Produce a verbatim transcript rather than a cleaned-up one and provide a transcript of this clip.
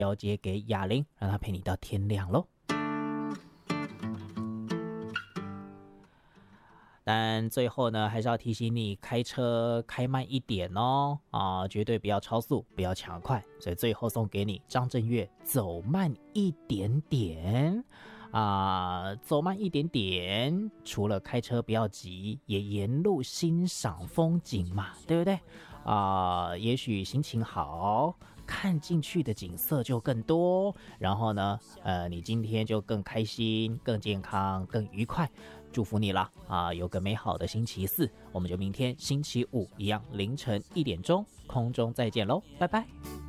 交接给雅玲，让她陪你到天亮咯。但最后呢，还是要提醒你，开车开慢一点哦，啊，绝对不要超速，不要抢快。所以最后送给你张震岳，走慢一点点，啊，走慢一点点。除了开车不要急，也沿路欣赏风景嘛，对不对？啊，也许心情好，看进去的景色就更多，然后呢，呃，你今天就更开心、更健康、更愉快。祝福你啦啊！有个美好的星期四，我们就明天星期五一样凌晨一点钟空中再见喽，拜拜。